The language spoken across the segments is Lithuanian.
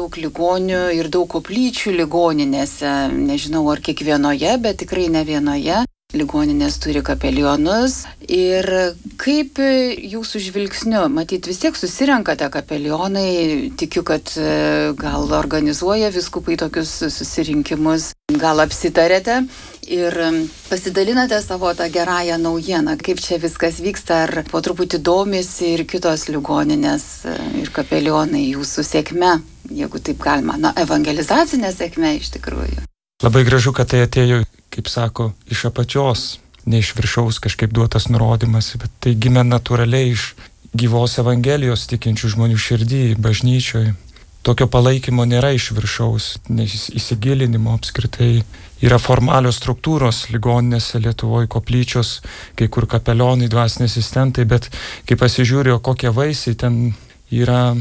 daug ligonių ir daug koplyčių ligoninėse. Nežinau, ar kiekvienoje, bet tikrai ne vienoje. Ligoninės turi kapelionus. Ir kaip jūsų žvilgsniu, matyt, vis tiek susirenkate kapelionai, tikiu, kad gal organizuoja vyskupai tokius susirinkimus, gal apsitarėte ir pasidalinate savo tą gerąją naujieną, kaip čia viskas vyksta, ar po truputį domisi ir kitos ligoninės ir kapelionai jūsų sėkme, jeigu taip galima, evangelizacinė sėkme iš tikrųjų. Labai gražu, kad tai atėjo, kaip sako, iš apačios, ne iš viršaus kažkaip duotas nurodymas, bet tai gimė natūraliai iš gyvos evangelijos tikinčių žmonių širdį, bažnyčioje. Tokio palaikymo nėra iš viršaus, nes įsigilinimo apskritai. Yra formalios struktūros ligoninėse Lietuvoje, koplyčios, kai kur kapelionai, dvasiniai asistentai, bet kai pasižiūrėjau, kokie vaisiai ten yra,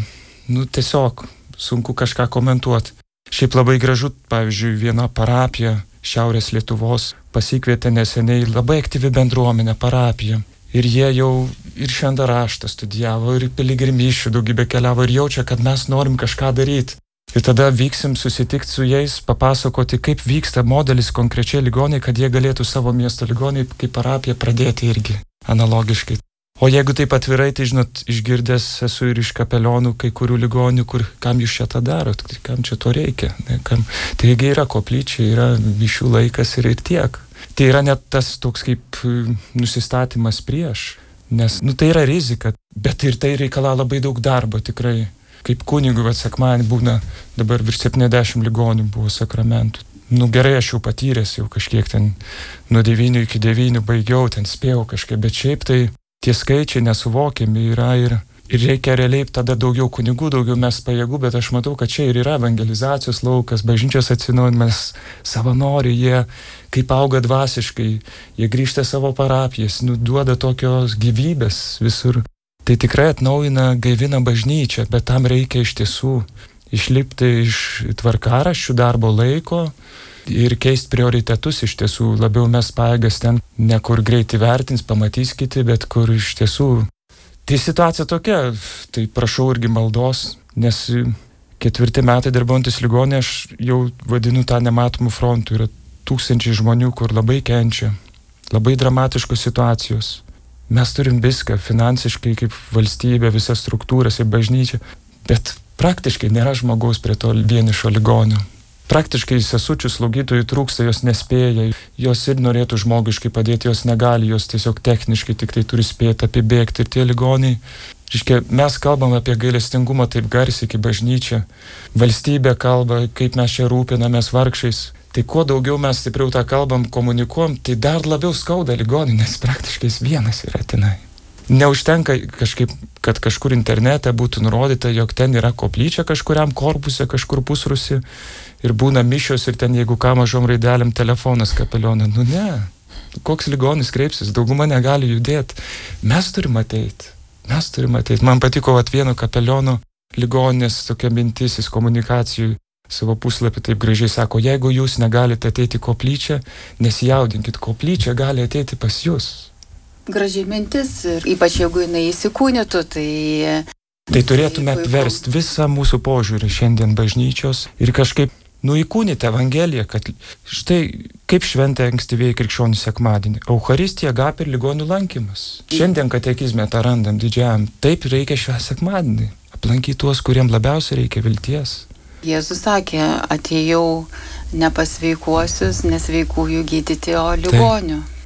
tiesiog sunku kažką komentuoti. Šiaip labai gražu, pavyzdžiui, viena parapija Šiaurės Lietuvos pasikvietė neseniai labai aktyvi bendruomenė parapija. Ir jie jau ir šventą raštą studijavo, ir piligrimysčių daugybę keliavo ir jaučia, kad mes norim kažką daryti. Ir tada vyksim susitikti su jais, papasakoti, kaip vyksta modelis konkrečiai ligoniai, kad jie galėtų savo miesto ligoniai kaip parapija pradėti irgi analogiškai. O jeigu taip atvirai, tai žinot, išgirdęs esu ir iš kapelionų kai kurių ligonių, kam jūs čia tą darot, kam čia to reikia. Ne, taigi yra koplyčia, yra mišių laikas ir tiek. Tai yra net tas toks kaip nusistatymas prieš, nes tai yra rizika, bet ir tai reikala labai daug darbo tikrai. Kaip kunigui sekmadienį būna dabar virš 70 ligonių buvo sakramentų. Gerai, aš jau patyręs, jau kažkiek ten nuo 9 iki 9 baigiau, ten spėjau kažkaip, bet šiaip tai tie skaičiai nesuvokiami yra ir reikia realiai tada daugiau kunigų, daugiau mes pajėgų, bet aš matau, kad čia ir yra evangelizacijos laukas, bažnyčios atsinaujinimas, savanoriai, jie kaip auga dvasiškai, jie grįžta savo parapijas, duoda tokios gyvybės visur. Tai tikrai atnaujina, gaivina bažnyčią, bet tam reikia iš tiesų išlipti iš tvarkaraščių darbo laiko ir keisti prioritetus iš tiesų. Labiau mes pajėgas ten ne kur greit įvertins, pamatys kiti, bet kur iš tiesų. Tai situacija tokia, tai prašau irgi maldos, nes 4 metai dirbantis ligoninėje, aš jau vadinu tą nematomų frontų. Yra tūkstančiai žmonių, kur labai kenčia, labai dramatiškos situacijos. Mes turim viską, finansiškai kaip valstybė, visas struktūras ir bažnyčia, bet praktiškai nėra žmogaus prie to vienišo ligonio. Praktiškai sesučių slaugytojų trūksta, jos nespėja, jos ir norėtų žmogiškai padėti, jos negali, jos tiesiog techniškai tik tai turi spėti apibėgti ir tie ligoniai. Mes kalbam apie gailestingumą taip garsiai kaip bažnyčia, valstybė kalba, kaip mes čia rūpinamės vargšais. Tai kuo daugiau mes stipriau tą kalbam, komunikuojam, tai dar labiau skauda ligonį, nes praktiškai vienas yra tenai. Neužtenka kažkaip, kad kažkur internete būtų nurodyta, jog ten yra koplyčia kažkuriam korpuse, kažkur pusrusi ir būna mišios ir ten, jeigu ką mažom raidelėm, telefonas kapelioną. Ne, koks ligonis kreipsis, dauguma negali judėti. Mes turim ateiti. Man patiko vieno kapeliono ligoninės tokia mintis, jis komunikacijų savo puslapį taip gražiai sako, jeigu jūs negalite ateiti į koplyčią, nesijaudinkit, koplyčia gali ateiti pas jūs. Gražiai mintis, ir ypač jeigu jinai įsikūnytų, tai turėtume apversti visą mūsų požiūrį šiandien bažnyčios ir kažkaip įkūnyti Evangeliją, kad štai kaip šventė ankstyvieji krikščionys sekmadienį. Eucharistija, agape ir ligonių lankymas. Šiandien katekizme tą randam didžiajam. Taip reikia švęsti sekmadienį. Aplankyti tuos, kuriem labiausiai reikia vilties. Jėzus sakė, atėjau ne pas sveikuosius, nesveikųjų gydyti, o ligonių.